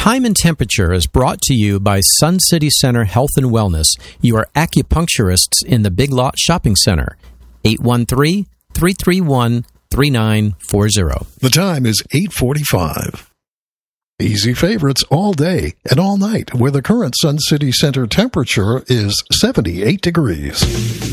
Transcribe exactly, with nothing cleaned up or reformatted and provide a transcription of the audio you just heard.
Time and Temperature is brought to you by Sun City Center Health and Wellness, your acupuncturists in the Big Lot Shopping Center. eight one three, three three one, three nine four zero. The time is eight forty-five. Easy favorites all day and all night, where the current Sun City Center temperature is seventy-eight degrees.